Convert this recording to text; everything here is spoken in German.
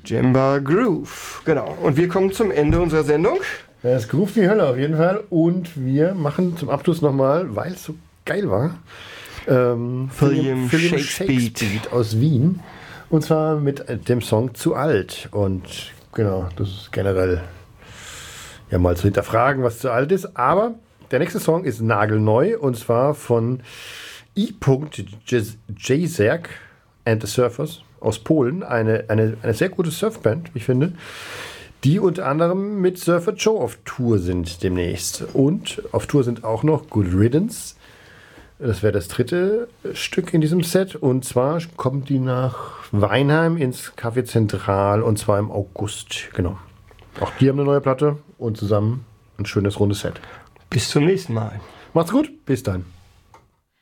Jemba Groove, genau. Und wir kommen zum Ende unserer Sendung. Es groovt wie Hölle auf jeden Fall. Und wir machen zum Abschluss nochmal, weil es so geil war, William Shakespeare aus Wien. Und zwar mit dem Song Zu alt. Und genau, das ist generell ja mal zu hinterfragen, was zu alt ist. Aber der nächste Song ist nagelneu und zwar von I. Jezerk and the Surfers aus Polen. Eine sehr gute Surfband, ich finde, die unter anderem mit Surfer Joe auf Tour sind demnächst. Und auf Tour sind auch noch Good Riddance. Das wäre das dritte Stück in diesem Set. Und zwar kommen die nach Weinheim ins Café Zentral und zwar im August. Genau. Auch die haben eine neue Platte und zusammen ein schönes rundes Set. Bis zum nächsten Mal. Macht's gut. Bis dann.